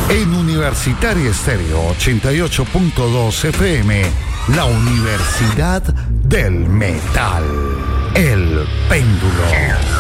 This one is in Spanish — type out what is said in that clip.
En Universitaria Estéreo 88.2 FM, la Universidad del Metal. El Péndulo.